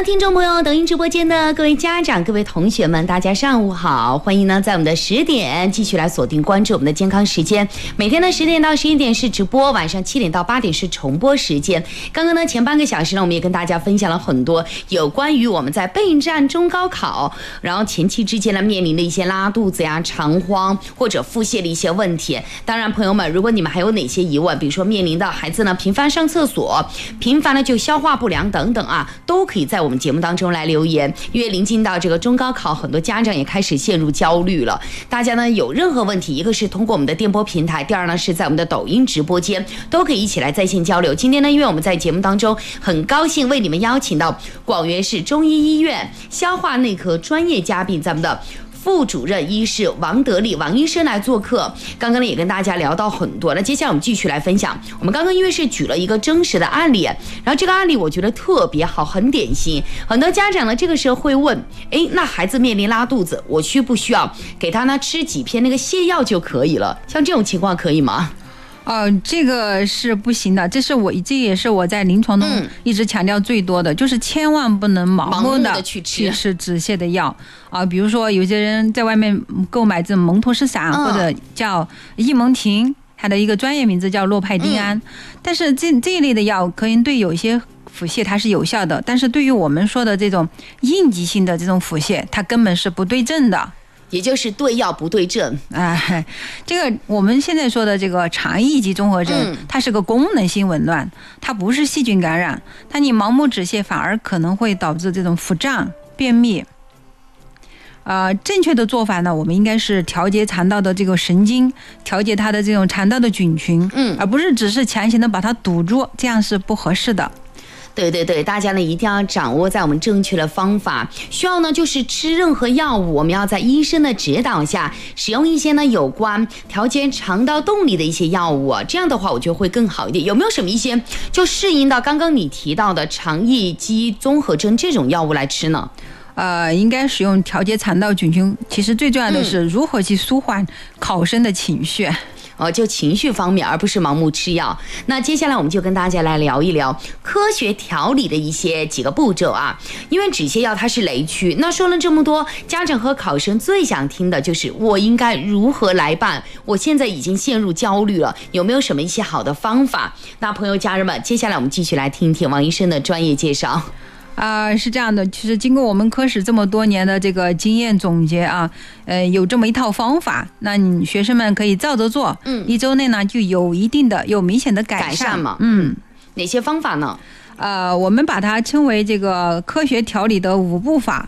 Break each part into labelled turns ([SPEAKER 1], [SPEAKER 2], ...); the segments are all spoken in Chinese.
[SPEAKER 1] 听众朋友，抖音直播间的各位家长、各位同学们，大家上午好！欢迎呢，在我们的10点继续来锁定关注我们的健康时间。每天的10点到11点是直播，晚上7点到8点是重播时间。刚刚呢，前半个小时呢，我们也跟大家分享了很多有关于我们在备战中高考，然后前期之间呢面临的一些拉肚子呀、肠荒或者腹泻的一些问题。当然，朋友们，如果你们还有哪些疑问，比如说面临到孩子呢频繁上厕所、频繁的就消化不良等等啊，都可以在我们节目当中来留言。因为临近到这个中高考，很多家长也开始陷入焦虑了。大家呢有任何问题，一个是通过我们的电波平台，第二呢是在我们的抖音直播间，都可以一起来在线交流。今天呢，因为我们在节目当中很高兴为你们邀请到广元市中医医院消化内科专业嘉宾，咱们的副主任医师王德利王医生来做客。刚刚呢也跟大家聊到很多，那接下来我们继续来分享。我们刚刚因为是举了一个真实的案例，然后这个案例我觉得特别好，很典型。很多家长呢这个时候会问，那孩子面临拉肚子，我需不需要给他呢吃几片那个泻药就可以了？像这种情况可以吗？
[SPEAKER 2] 这个是不行的，这也是我在临床中一直强调最多的，就是千万不能盲目的去吃止泻的药啊。比如说有些人在外面购买这种蒙脱石散，或者叫益蒙婷，它的一个专业名字叫洛派丁胺，但是这一类的药可能对有一些腹泻它是有效的，但是对于我们说的这种应急性的这种腹泻，它根本是不对症的。
[SPEAKER 1] 也就是对药不对症。
[SPEAKER 2] 这个我们现在说的这个肠易激综合征，它是个功能性紊乱，它不是细菌感染，它你盲目止泻反而可能会导致这种腹胀、便秘。正确的做法呢，我们应该是调节肠道的这个神经，调节它的这种肠道的菌群，而不是只是强行的把它堵住，这样是不合适的。
[SPEAKER 1] 对，大家呢一定要掌握在我们正确的方法。需要呢就是吃任何药物，我们要在医生的指导下使用一些呢有关调节肠道动力的一些药物，这样的话我觉得会更好一点。有没有什么一些就适应到刚刚你提到的肠易激综合征这种药物来吃呢？
[SPEAKER 2] 应该使用调节肠道菌群。其实最重要的是如何去舒缓考生的情绪。
[SPEAKER 1] 就情绪方面，而不是盲目吃药。那接下来我们就跟大家来聊一聊科学调理的几个步骤啊。因为止泻药它是雷区，那说了这么多，家长和考生最想听的就是我应该如何来办？我现在已经陷入焦虑了，有没有什么一些好的方法？那朋友家人们，接下来我们继续来听听王医生的专业介绍。
[SPEAKER 2] 是这样的，其实经过我们科室这么多年的这个经验总结啊，有这么一套方法，那你学生们可以照着做，1周内呢就有明显的改善
[SPEAKER 1] 嘛。哪些方法呢？
[SPEAKER 2] 我们把它称为这个科学调理的5步法。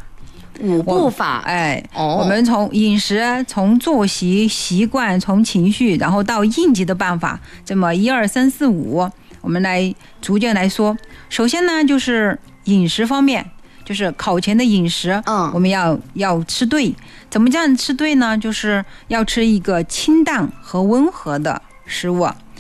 [SPEAKER 1] 5步法，
[SPEAKER 2] 我们从饮食、从作息习惯、从情绪，然后到应急的办法，这么1、2、3、4、5，我们来逐渐来说。首先呢，就是饮食方面，就是考前的饮食，我们要吃对。怎么这样吃对呢？就是要吃一个清淡和温和的食物。